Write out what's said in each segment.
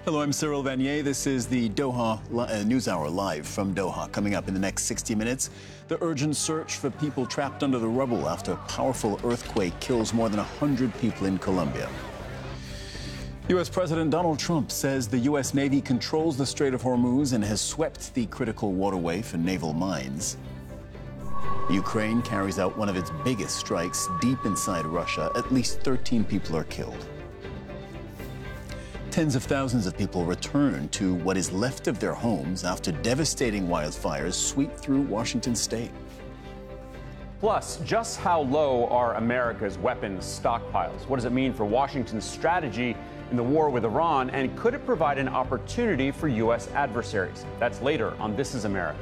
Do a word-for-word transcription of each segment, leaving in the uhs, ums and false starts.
Hello, I'm Cyril Vanier. This is the Doha uh, News Hour live from Doha. Coming up in the next sixty minutes, the urgent search for people trapped under the rubble after a powerful earthquake kills more than one hundred people in Colombia. U S President Donald Trump says the U S Navy controls the Strait of Hormuz and has swept the critical waterway for naval mines. Ukraine carries out one of its biggest strikes deep inside Russia. At least thirteen people are killed. Tens of thousands of people return to what is left of their homes after devastating wildfires sweep through Washington state. Plus, just how low are America's weapons stockpiles? What does it mean for Washington's strategy in the war with Iran? And could it provide an opportunity for U S adversaries? That's later on This is America.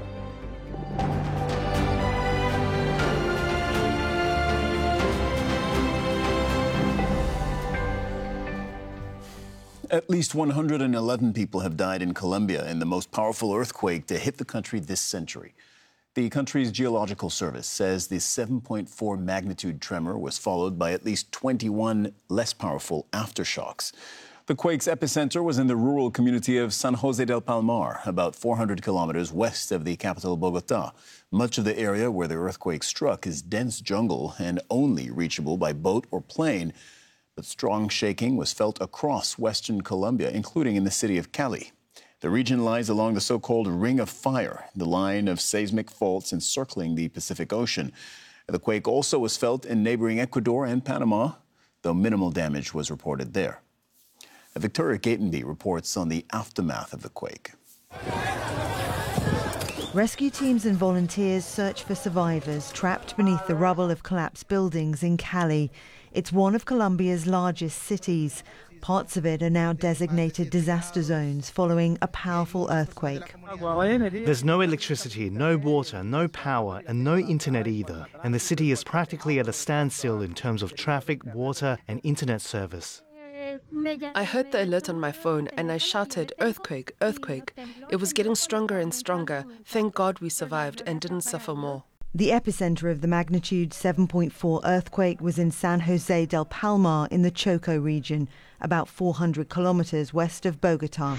At least one hundred eleven people have died in Colombia in the most powerful earthquake to hit the country this century. The country's geological service says the seven point four magnitude tremor was followed by at least twenty-one less powerful aftershocks. The quake's epicenter was in the rural community of San Jose del Palmar, about four hundred kilometers west of the capital, Bogota. Much of the area where the earthquake struck is dense jungle and only reachable by boat or plane. But strong shaking was felt across western Colombia, including in the city of Cali. The region lies along the so-called Ring of Fire, the line of seismic faults encircling the Pacific Ocean. The quake also was felt in neighboring Ecuador and Panama, though minimal damage was reported there. Victoria Gatenby reports on the aftermath of the quake. Rescue teams and volunteers search for survivors trapped beneath the rubble of collapsed buildings in Cali. It's one of Colombia's largest cities. Parts of it are now designated disaster zones following a powerful earthquake. There's no electricity, no water, no power, and no internet either. And the city is practically at a standstill in terms of traffic, water, and internet service. I heard the alert on my phone and I shouted, "Earthquake, earthquake." It was getting stronger and stronger. Thank God we survived and didn't suffer more. The epicenter of the magnitude seven point four earthquake was in San Jose del Palmar in the Choco region, about four hundred kilometers west of Bogota.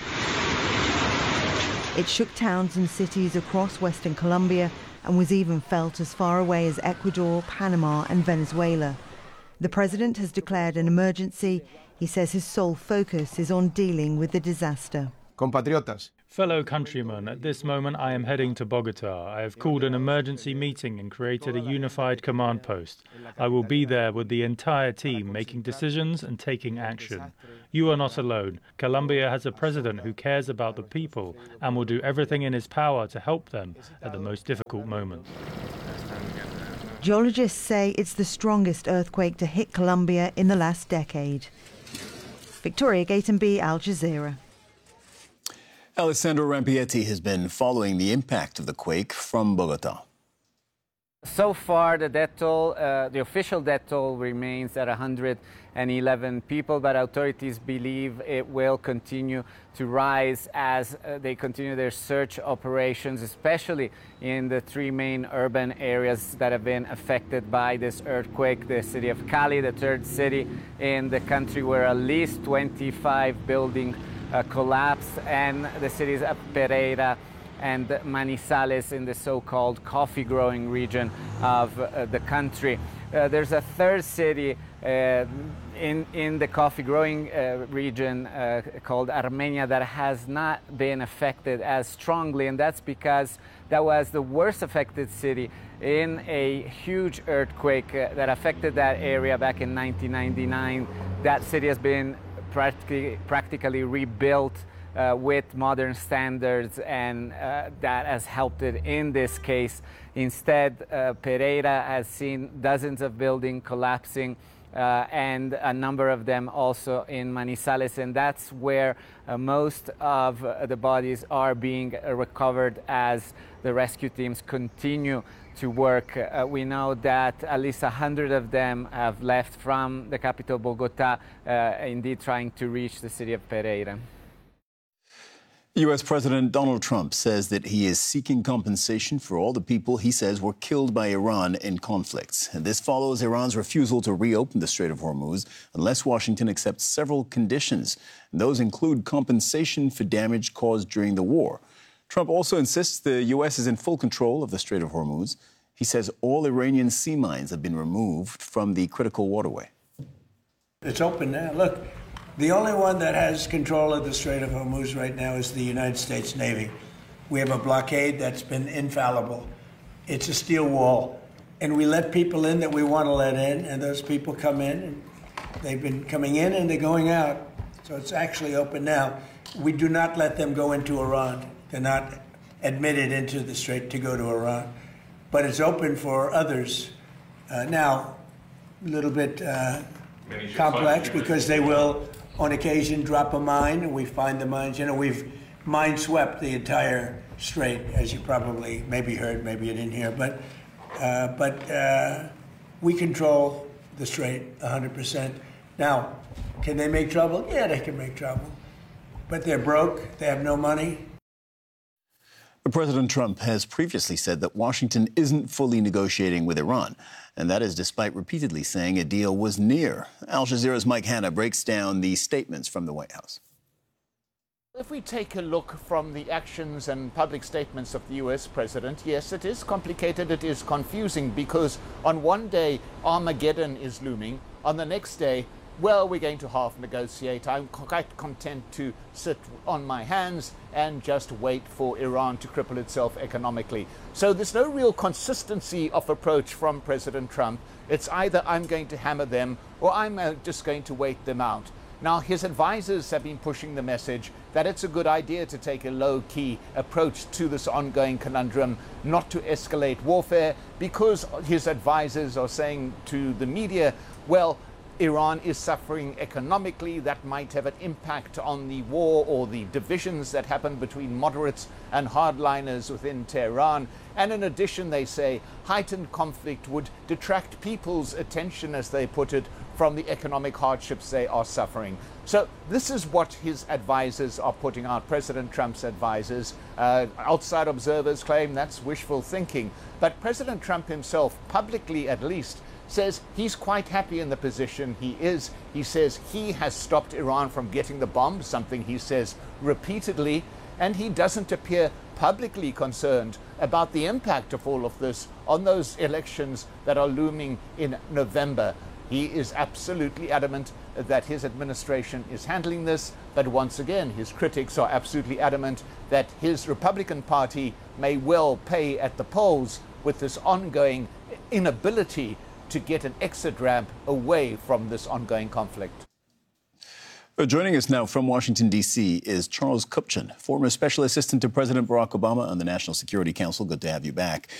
It shook towns and cities across western Colombia and was even felt as far away as Ecuador, Panama and Venezuela. The president has declared an emergency. He says his sole focus is on dealing with the disaster. Compatriotas. Fellow countrymen, at this moment I am heading to Bogota. I have called an emergency meeting and created a unified command post. I will be there with the entire team, making decisions and taking action. You are not alone. Colombia has a president who cares about the people and will do everything in his power to help them at the most difficult moments. Geologists say it's the strongest earthquake to hit Colombia in the last decade. Victoria Gatenby, Al Jazeera. Alessandro Rampietti has been following the impact of the quake from Bogota. So far, the death toll, uh, the official death toll remains at one hundred eleven people, but authorities believe it will continue to rise as uh, they continue their search operations, especially in the three main urban areas that have been affected by this earthquake. The city of Cali, the third city in the country where at least twenty-five buildings uh, collapsed, and the cities of Pereira and Manizales in the so-called coffee-growing region of uh, the country. Uh, there's a third city uh, in, in the coffee-growing uh, region uh, called Armenia that has not been affected as strongly, and that's because that was the worst affected city in a huge earthquake uh, that affected that area back in nineteen ninety-nine. That city has been practically, practically rebuilt Uh, with modern standards, and uh, that has helped it in this case. Instead, uh, Pereira has seen dozens of buildings collapsing, uh, and a number of them also in Manizales, and that's where uh, most of uh, the bodies are being uh, recovered as the rescue teams continue to work. Uh, we know that at least one hundred of them have left from the capital, Bogota, uh, indeed trying to reach the city of Pereira. U S. President Donald Trump says that he is seeking compensation for all the people he says were killed by Iran in conflicts. And this follows Iran's refusal to reopen the Strait of Hormuz unless Washington accepts several conditions. And those include compensation for damage caused during the war. Trump also insists the U S is in full control of the Strait of Hormuz. He says all Iranian sea mines have been removed from the critical waterway. It's open now. Look. The only one that has control of the Strait of Hormuz right now is the United States Navy. We have a blockade that's been infallible. It's a steel wall. And we let people in that we want to let in, and those people come in. And they've been coming in and they're going out. So it's actually open now. We do not let them go into Iran. They're not admitted into the Strait to go to Iran. But it's open for others. Uh, now, a little bit uh, complex because they will, on occasion, drop a mine, and we find the mines. You know, we've mine swept the entire strait, as you probably maybe heard, maybe you didn't hear. But, uh, but uh, we control the strait one hundred percent. Now, can they make trouble? Yeah, they can make trouble. But they're broke. They have no money. President Trump has previously said that Washington isn't fully negotiating with Iran, and that is despite repeatedly saying a deal was near. Al Jazeera's Mike Hanna breaks down the statements from the White House. If we take a look from the actions and public statements of the U S president, yes, it is complicated, it is confusing, because on one day Armageddon is looming, on the next day, well, we're going to half negotiate. I'm quite content to sit on my hands and just wait for Iran to cripple itself economically. So there's no real consistency of approach from President Trump. It's either I'm going to hammer them or I'm uh, just going to wait them out. Now, his advisors have been pushing the message that it's a good idea to take a low-key approach to this ongoing conundrum, not to escalate warfare, because his advisors are saying to the media, well, Iran is suffering economically. That might have an impact on the war or the divisions that happen between moderates and hardliners within Tehran. And in addition, they say heightened conflict would detract people's attention, as they put it, from the economic hardships they are suffering. So this is what his advisors are putting out, President Trump's advisors. Uh, outside observers claim that's wishful thinking. But President Trump himself, publicly at least, says he's quite happy in the position he is. He says he has stopped Iran from getting the bomb, something he says repeatedly, and he doesn't appear publicly concerned about the impact of all of this on those elections that are looming in November. He is absolutely adamant that his administration is handling this, but once again, his critics are absolutely adamant that his Republican Party may well pay at the polls with this ongoing inability to get an exit ramp away from this ongoing conflict. Uh, joining us now from Washington, D C is Charles Kupchan, former Special Assistant to President Barack Obama on the National Security Council. Good to have you back.